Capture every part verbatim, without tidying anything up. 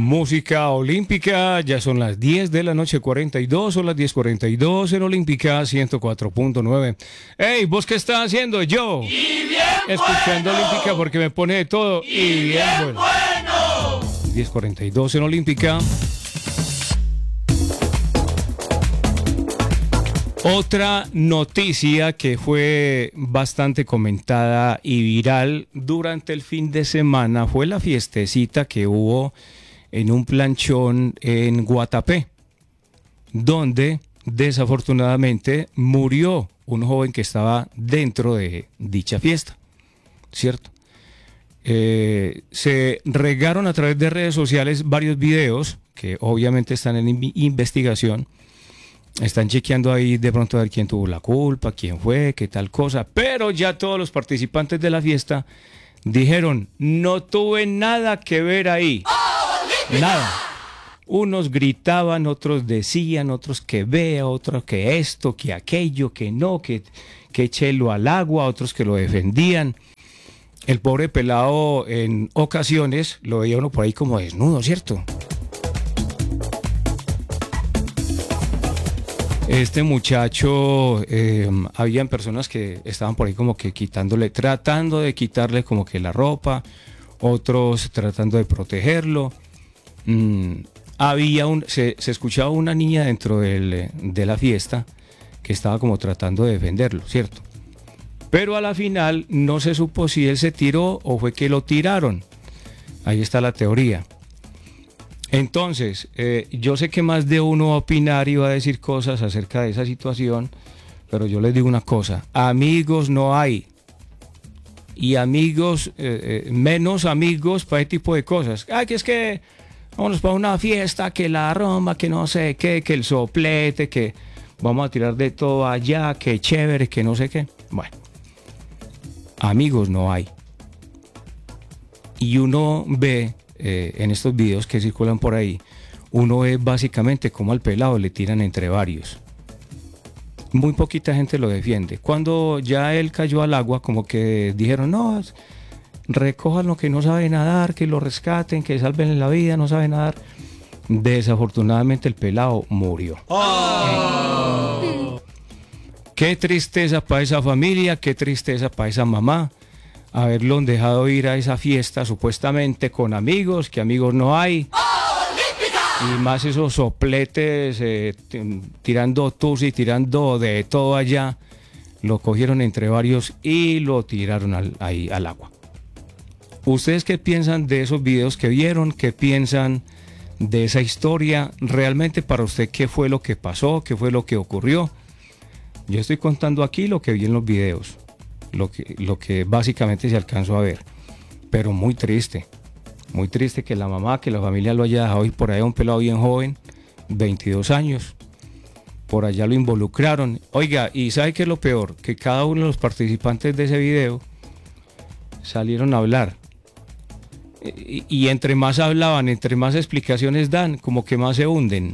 Música olímpica, ya son las diez de la noche, cuarenta y dos, son las diez cuarenta y dos en Olímpica ciento cuatro punto nueve. Hey, ¿vos qué estás haciendo? Yo, y bien escuchando bueno, Olímpica porque me pone de todo. Y, y bien, bien bueno. bueno. diez cuarenta y dos en Olímpica. Otra noticia que fue bastante comentada y viral durante el fin de semana fue la fiestecita que hubo en un planchón en Guatapé, donde desafortunadamente murió un joven que estaba dentro de dicha fiesta, ¿cierto? Eh, se regaron a través de redes sociales varios videos que obviamente están en in- investigación. Están chequeando ahí de pronto a ver quién tuvo la culpa, quién fue, qué tal cosa. Pero ya todos los participantes de la fiesta dijeron, no tuve nada que ver ahí. Nada. Unos gritaban, otros decían, otros que vea, otros que esto, que aquello, que no, que, que échelo al agua, otros que lo defendían. El pobre pelado en ocasiones lo veía uno por ahí como desnudo, ¿cierto? Este muchacho, eh, habían personas que estaban por ahí como que quitándole, tratando de quitarle como que la ropa, otros tratando de protegerlo. Mm, había un, se, se escuchaba una niña dentro del, de la fiesta que estaba como tratando de defenderlo, ¿cierto? Pero a la final no se supo si él se tiró o fue que lo tiraron. Ahí está la teoría. Entonces, eh, yo sé que más de uno va a opinar y va a decir cosas acerca de esa situación, pero yo les digo una cosa, amigos no hay, y amigos, eh, eh, menos amigos para ese tipo de cosas. Ay, que es que vámonos para una fiesta, que la Roma, que no sé qué, que el soplete, que vamos a tirar de todo allá, que chévere, que no sé qué. Bueno, amigos no hay. Y uno ve... Eh, en estos videos que circulan por ahí, uno ve básicamente cómo al pelado le tiran entre varios. Muy poquita gente lo defiende. Cuando ya él cayó al agua, como que dijeron, no, recojan lo que no sabe nadar, que lo rescaten, que salven la vida, no sabe nadar. Desafortunadamente el pelado murió. Oh. Qué tristeza para esa familia, qué tristeza para esa mamá. Haberlo dejado ir a esa fiesta supuestamente con amigos, que amigos no hay. ¡Olímpica! Y más esos sopletes, eh, t- tirando tus y tirando de todo allá. Lo cogieron entre varios y lo tiraron al, ahí al agua. ¿Ustedes qué piensan de esos videos que vieron? ¿Qué piensan de esa historia? ¿Realmente para usted qué fue lo que pasó? ¿Qué fue lo que ocurrió? Yo estoy contando aquí lo que vi en los videos. Lo que, lo que básicamente se alcanzó a ver, pero muy triste, muy triste que la mamá, que la familia lo haya dejado ir por allá, un pelado bien joven, veintidós años, por allá lo involucraron. Oiga, y ¿sabe qué es lo peor? Que cada uno de los participantes de ese video salieron a hablar, y, y entre más hablaban, entre más explicaciones dan, como que más se hunden.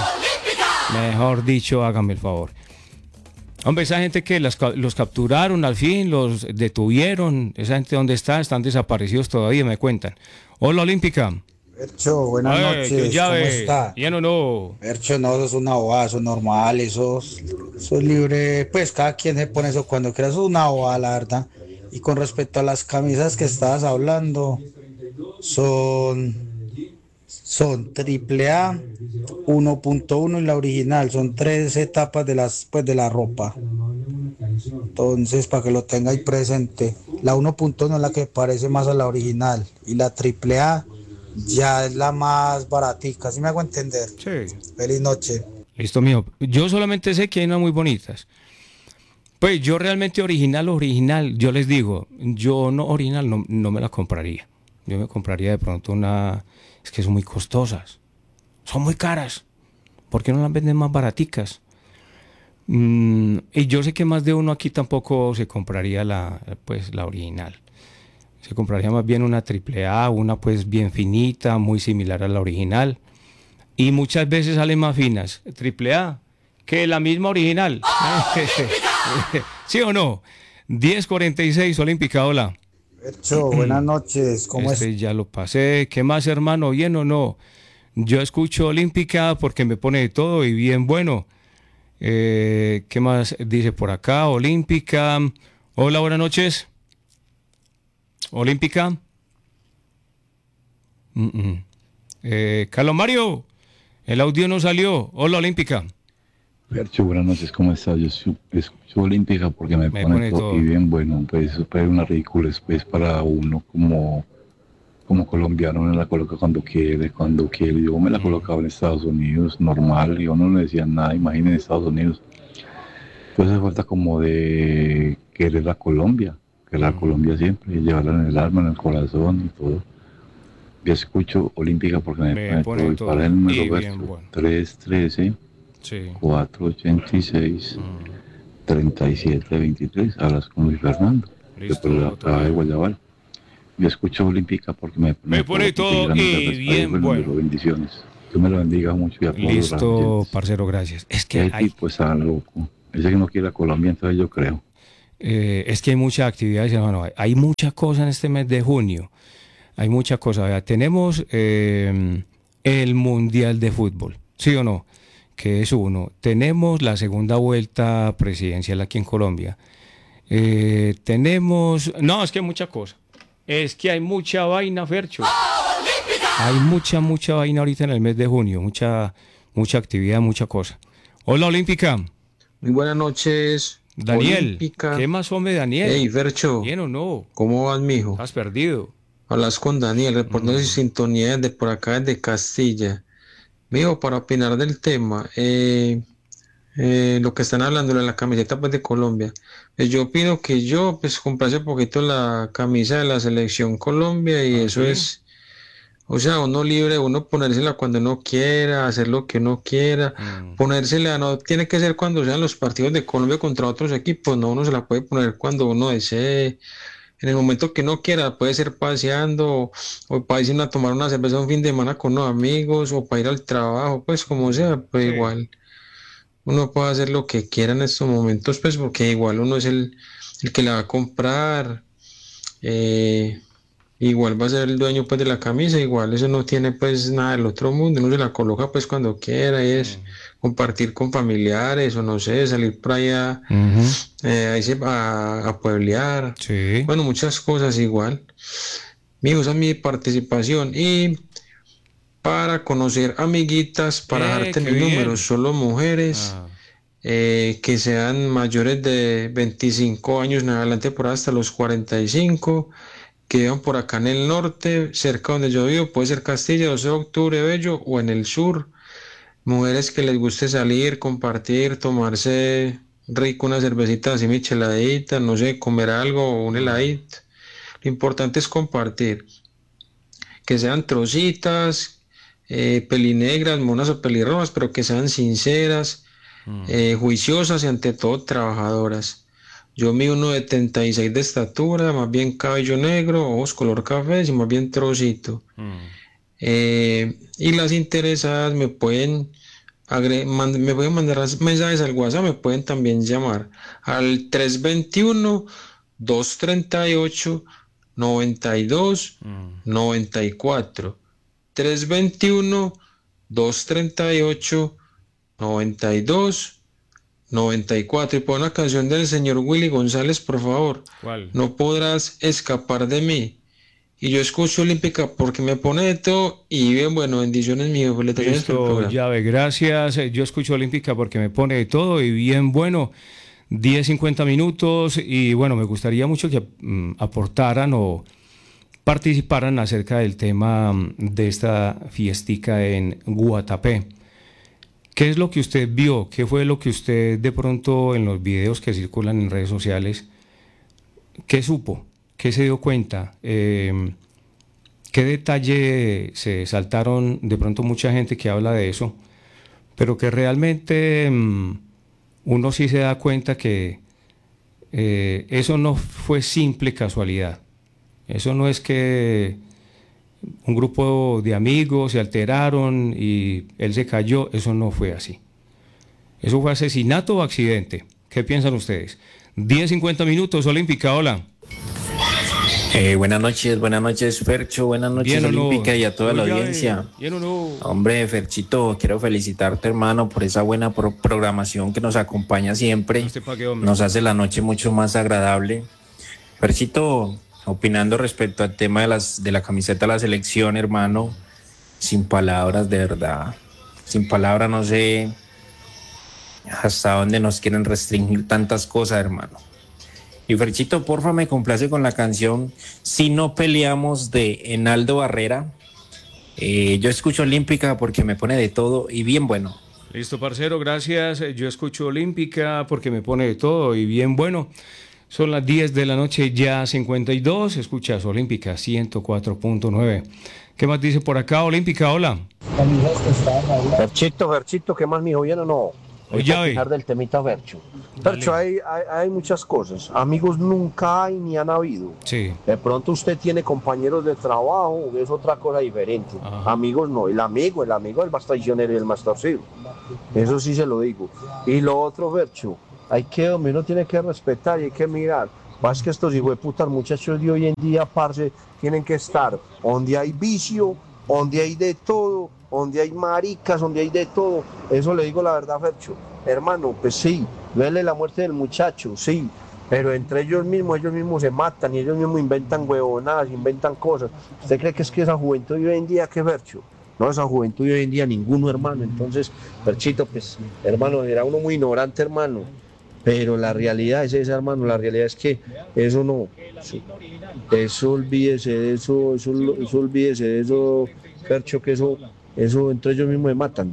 Mejor dicho, hágame el favor. Hombre, esa gente que las, los capturaron al fin, los detuvieron, esa gente ¿dónde está? Están desaparecidos todavía, me cuentan. Hola, Olímpica. Percho, buenas Ay, noches, ¿cómo está? Bien o no. Percho, no, eso es una bobada, eso es normal, eso, eso es libre, pues cada quien se pone eso cuando quiera, eso es una bobada, la verdad. Y con respecto a las camisas que estabas hablando, son... Son triple A, uno punto uno y la original. Son tres etapas de las pues de la ropa. Entonces, para que lo tengáis presente, la uno punto uno es la que parece más a la original. Y la triple A ya es la más baratica. ¿Sí me hago entender? Sí. Feliz noche. Listo, mijo. Yo solamente sé que hay unas muy bonitas. Pues yo realmente original, original, yo les digo, yo no original no, no me la compraría. Yo me compraría de pronto una... Es que son muy costosas, son muy caras. ¿Por qué no las venden más baraticas? Mm, y yo sé que más de uno aquí tampoco se compraría la, pues, la original. Se compraría más bien una triple A, una pues bien finita, muy similar a la original. Y muchas veces salen más finas, triple A, que la misma original. ¿Sí o no? diez cuarenta y seis, Olímpica, hola. Fercho, buenas noches, ¿cómo Este es? ya lo pasé. ¿Qué más, hermano? ¿Bien o no? Yo escucho Olímpica porque me pone de todo y bien bueno. Eh, ¿qué más dice por acá? Olímpica. Hola, buenas noches. Olímpica. Mm, mm. Eh, Carlos Mario, el audio no salió. Hola, Olímpica. Percho, buenas noches, ¿cómo estás? Yo su- escucho Olímpica porque me, Me pone, pone todo todo. y bien bueno, pues eso es una ridícula pues para uno como, como colombiano, me la coloca cuando quiere, cuando quiere. Yo me la Mm. colocaba en Estados Unidos, normal, yo no le decía nada, imagínense en Estados Unidos. Entonces hace falta como de querer a Colombia, querer a Mm. Colombia siempre, y llevarla en el alma, en el corazón y todo. Yo escucho Olímpica porque me, Me pone pone todo y todo. para el número Y bien verso bueno. tres trece Sí. cuatro ochenta y seis Mm. treinta y siete veintitrés, hablas con Luis Fernando, Listo, después de la todo de bien. Guayabal. Yo escucho Olímpica porque me, Me me pone provoca todo seguir dando y gracias a Dios, bien bueno, bueno. bendiciones. Dios me lo bendiga mucho y a todos los Listo, oyentes. parcero, gracias. Es que Ese hay, tipo está loco. Ese que no quiere a Colombia, entonces yo creo. eh, es que hay muchas actividades, hermano. Hay, hay mucha cosa en este mes de junio. Hay mucha cosa. Vea, tenemos eh, el Mundial de Fútbol, ¿sí o no? Que es uno. Tenemos la segunda vuelta presidencial aquí en Colombia. Eh, tenemos... No, es que hay mucha cosa. Es que hay mucha vaina, Fercho. Hay mucha, mucha vaina ahorita en el mes de junio. Mucha, mucha actividad, mucha cosa. Hola, Olímpica. Muy buenas noches, Daniel. Olímpica. ¿Qué más, hombre, Daniel? Hey, Fercho, ¿Bien o no? ¿cómo vas, mijo? Estás perdido. Hablas con Daniel, reportando Mm. su sintonía de por acá, desde Castilla. Mijo, para opinar del tema, eh, eh, lo que están hablando de la camiseta pues, de Colombia. Pues yo opino que yo, pues, compré hace poquito la camisa de la Selección Colombia y ¿Ah, eso sí? es, o sea, uno libre, uno ponérsela cuando uno quiera, hacer lo que uno quiera. Mm. Ponérsela no tiene que ser cuando sean los partidos de Colombia contra otros equipos, no, uno se la puede poner cuando uno desee, en el momento que uno quiera, puede ser paseando o, o para irse a tomar una cerveza un fin de semana con unos amigos o para ir al trabajo, pues como sea, pues Sí. igual uno puede hacer lo que quiera en estos momentos, pues porque igual uno es el, el que la va a comprar, eh, igual va a ser el dueño pues de la camisa, igual eso no tiene pues nada del otro mundo, uno se la coloca pues cuando quiera y es Mm. compartir con familiares o no sé, salir para allá, Ujú. eh, ahí se va a, a pueblear, Sí. bueno, muchas cosas igual. Mi usa mi participación y para conocer amiguitas, para Eh, dejarte qué mi bien. número, solo mujeres Ah. eh, que sean mayores de veinticinco años en adelante por hasta los cuarenta y cinco, que vivan por acá en el norte, cerca donde yo vivo, puede ser Castilla, doce de octubre, Bello, o en el sur. Mujeres que les guste salir, compartir, tomarse rico una cervecita así micheladita, no sé, comer algo o un Mm. heladito. Lo importante es compartir, que sean trocitas, eh, pelinegras, monas o pelirrojas, pero que sean sinceras, Mm. eh, juiciosas y ante todo trabajadoras. Yo mido uno de setenta y seis de estatura, más bien cabello negro, ojos color café y más bien trocito. Mm. Eh, y las interesadas me pueden, agre- mand- me pueden mandar las mensajes al WhatsApp, me pueden también llamar al tres veintiuno, doscientos treinta y ocho, noventa y dos, Mm. noventa y cuatro. tres veintiuno, doscientos treinta y ocho, noventa y dos, noventa y cuatro. Y pon una canción del señor Willy González, por favor. ¿Cuál? No podrás escapar de mí. Y yo escucho Olímpica porque me pone de todo. Y bien, bueno, bendiciones, mío. Felicitaciones por el Listo, programa. llave, gracias. Eh, Yo escucho Olímpica porque me pone de todo y bien bueno. diez, cincuenta minutos y bueno, me gustaría mucho que mm, aportaran o participaran acerca del tema mm, de esta fiestica en Guatapé. ¿Qué es lo que usted vio? ¿Qué fue lo que usted de pronto en los videos que circulan en redes sociales, qué supo? ¿Qué se dio cuenta? Eh, ¿Qué detalle se saltaron? De pronto mucha gente que habla de eso, pero que realmente mmm, uno sí se da cuenta que eh, eso no fue simple casualidad. Eso no es que un grupo de amigos se alteraron y él se cayó, eso no fue así. Eso fue asesinato o accidente. ¿Qué piensan ustedes? diez, cincuenta minutos, Olímpica, hola. Eh, buenas noches, buenas noches, Fercho, buenas noches, Bien, Olímpica, no. y a toda la Oiga, audiencia. Bien o no. Hombre, Ferchito, quiero felicitarte, hermano, por esa buena pro- programación que nos acompaña siempre. ¿Usted pa' qué, hombre? Nos hace la noche mucho más agradable. Ferchito, opinando respecto al tema de, las, de la camiseta de la selección, hermano, sin palabras, de verdad. Sin palabras, no sé hasta dónde nos quieren restringir tantas cosas, hermano. Y Ferchito, porfa, me complace con la canción Si no peleamos de Enaldo Barrera. Eh, yo escucho Olímpica porque me pone de todo y bien bueno. Listo, parcero, gracias. Yo escucho Olímpica porque me pone de todo y bien bueno. Son las diez de la noche, ya cincuenta y dos. Escuchas Olímpica ciento cuatro punto nueve. ¿Qué más dice por acá, Olímpica? Hola. Ferchito, Ferchito, ¿qué más, mijo? ¿Bien o no? Voy Ya a ve. dejar del temita Fercho. Fercho, hay, hay, hay muchas cosas. Amigos nunca hay ni han habido. Sí. De pronto usted tiene compañeros de trabajo, es otra cosa diferente. Ajá. Amigos no, el amigo, el amigo es el más traicionero y el más torcido. Eso sí se lo digo. Y lo otro, Fercho, hay que, uno tiene que respetar y hay que mirar. Más que estos hijos de putas muchachos de hoy en día, parce, tienen que estar donde hay vicio, donde hay de todo, donde hay maricas, donde hay de todo. Eso le digo la verdad, Fercho. Hermano, pues sí, duele la muerte del muchacho, sí, pero entre ellos mismos, ellos mismos se matan y ellos mismos inventan huevonadas, inventan cosas. ¿Usted cree que es que esa juventud de hoy en día, qué, Fercho? No, esa juventud de hoy en día, ninguno, hermano. Entonces, Ferchito, pues, hermano, era uno muy ignorante, hermano. Pero la realidad es esa, hermano, la realidad es que eso no, eso, eso olvídese de eso, eso, eso olvídese de eso, Fercho, que eso, eso entre ellos mismos se matan.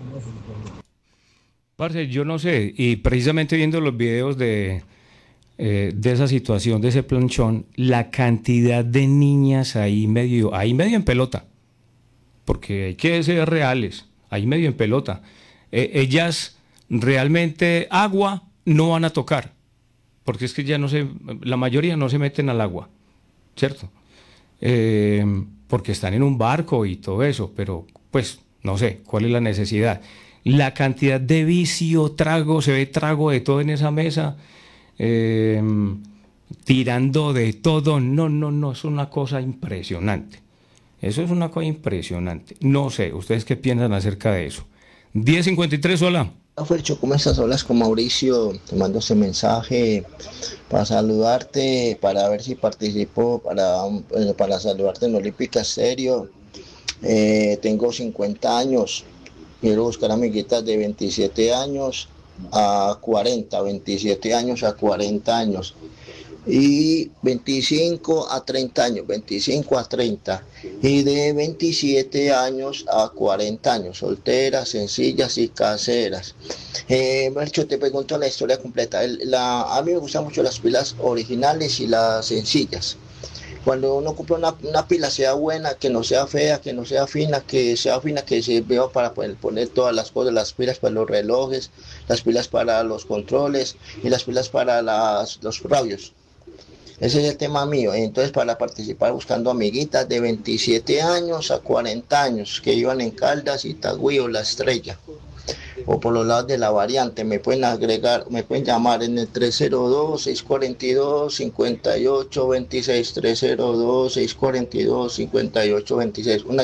Parce, yo no sé, y precisamente viendo los videos de, eh, de esa situación, de ese planchón, la cantidad de niñas ahí medio, ahí medio en pelota, porque hay que ser reales, ahí medio en pelota. Eh, ellas realmente agua no van a tocar, porque es que ya no se, la mayoría no se meten al agua, ¿cierto? Eh, porque están en un barco y todo eso, pero pues no sé cuál es la necesidad. La cantidad de vicio, trago, se ve trago de todo en esa mesa, eh, tirando de todo, no, no, no, es una cosa impresionante. Eso es una cosa impresionante. No sé, ¿ustedes qué piensan acerca de eso? diez cincuenta y tres, hola. Hola, Fercho, ¿cómo estás? Hablas con Mauricio, te mando ese mensaje para saludarte, para ver si participo, para, eh, para saludarte en Olímpica Serio. Eh, tengo cincuenta años. Quiero buscar amiguitas de veintisiete años a cuarenta, veintisiete años a cuarenta años y veinticinco a treinta años, veinticinco a treinta y de veintisiete años a cuarenta años, solteras, sencillas y caseras. Eh, Mercho, te pregunto la historia completa. El, la, a mí me gustan mucho las pilas originales y las sencillas. Cuando uno compra una, una pila, sea buena, que no sea fea, que no sea fina, que sea fina, que se vea para poder poner todas las cosas, las pilas para los relojes, las pilas para los controles y las pilas para las, los radios. Ese es el tema mío. Entonces, para participar buscando amiguitas de veintisiete años a cuarenta años que iban en Caldas, Itagüí o La Estrella, o por los lados de la variante, me pueden agregar, me pueden llamar en el tres cero dos, seis cuatro dos, cinco ocho dos seis, tres cero dos, seis cuatro dos, cinco ocho dos seis. Una...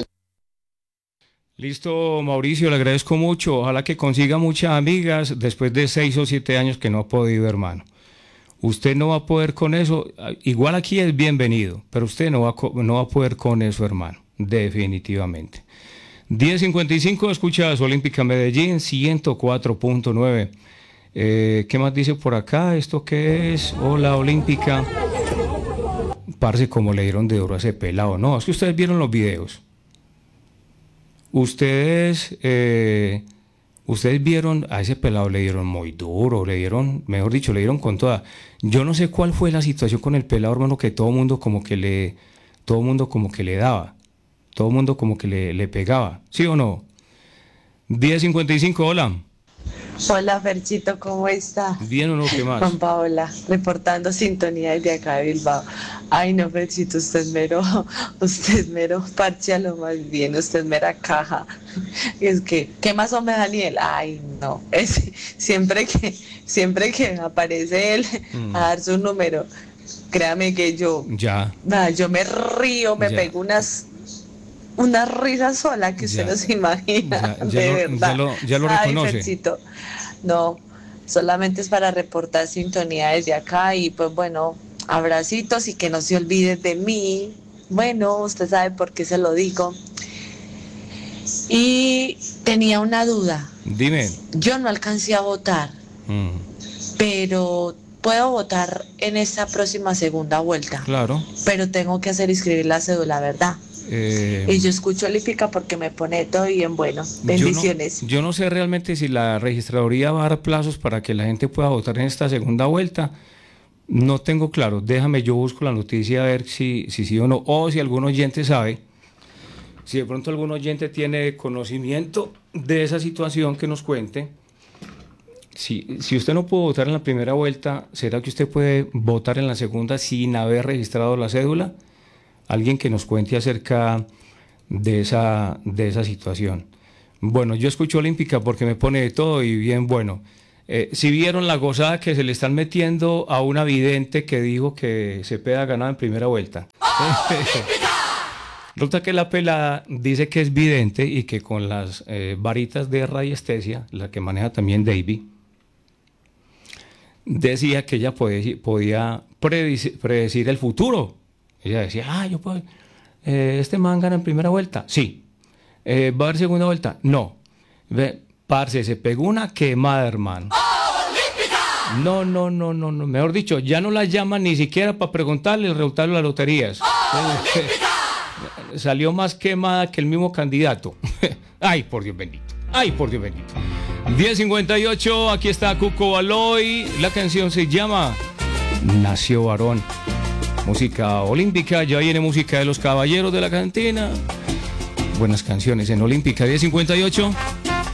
Listo, Mauricio, le agradezco mucho. Ojalá que consiga muchas amigas después de seis o siete años que no ha podido, hermano. Usted no va a poder con eso. Igual aquí es bienvenido, pero usted no va a, no va a poder con eso, hermano. Definitivamente. diez cincuenta y cinco, escuchas Olímpica Medellín, ciento cuatro punto nueve. Eh, ¿Qué más dice por acá? ¿Esto qué es? Hola, Olímpica. Parce, como le dieron de oro a ese pelado. No, es que ustedes vieron los videos. Ustedes, eh, ustedes vieron a ese pelado, le dieron muy duro, le dieron, mejor dicho, le dieron con toda. Yo no sé cuál fue la situación con el pelado, hermano, que todo mundo como que le, todo mundo como que le daba. Todo el mundo como que le, le pegaba, ¿sí o no? diez cincuenta y cinco, hola. Hola, Ferchito, ¿cómo está? Bien o no, ¿qué más? Juan Paola, reportando sintonía desde acá de Bilbao. Ay, no, Ferchito, usted mero, usted mero parche a lo más bien, usted mera caja. Y es que, ¿qué más o me Daniel? Ay, no, es, siempre que, siempre que aparece él mm. a dar su número, créame que yo, Ya. nada, yo me río, me Ya. pego unas unas risas sola que usted Ya. no se imagina, Ya, ya de lo- verdad. ya lo- ya lo Ay, reconoce. Fercito, no, solamente es para reportar sintonía desde acá y pues bueno, abracitos y que no se olvide de mí. Bueno, usted sabe por qué se lo digo. Y tenía una duda. Dime. Yo no alcancé a votar, Mm, pero puedo votar en esta próxima segunda vuelta. claro. Pero tengo que hacer inscribir la cédula, ¿verdad? Eh, Y yo escucho Olímpica porque me pone todo bien bueno. Bendiciones. Yo no, yo no sé realmente si la registraduría va a dar plazos para que la gente pueda votar en esta segunda vuelta. No tengo claro. Déjame, yo busco la noticia a ver si, si sí o no. O si algún oyente sabe. Si de pronto algún oyente tiene conocimiento de esa situación, que nos cuente. Si, si usted no pudo votar en la primera vuelta, ¿será que usted puede votar en la segunda sin haber registrado la cédula? Alguien que nos cuente acerca de esa, de esa situación. Bueno, yo escucho Olímpica porque me pone de todo y bien bueno. Eh, si vieron la gozada que se le están metiendo a una vidente que dijo que Cepeda ha ganado en primera vuelta. Resulta que la pelada dice que es vidente y que con las eh, varitas de radiestesia, la que maneja también Davy, decía que ella podía, podía predecir, predecir el futuro. Ella decía, ah, yo puedo, eh, este man gana en primera vuelta. Sí. Eh, ¿Va a haber segunda vuelta? No. Ve, parce, se pegó una quemada, hermano. No, no, no, no, no. Mejor dicho, ya no la llaman ni siquiera para preguntarle el resultado de las loterías. Salió más quemada que el mismo candidato. Ay, por Dios bendito. Ay, por Dios bendito. diez cincuenta y ocho, aquí está Cuco Baloy. La canción se llama Nació Varón. Música olímpica, ya viene música de los Caballeros de la Cantina. Buenas canciones en Olímpica, diez cincuenta y ocho.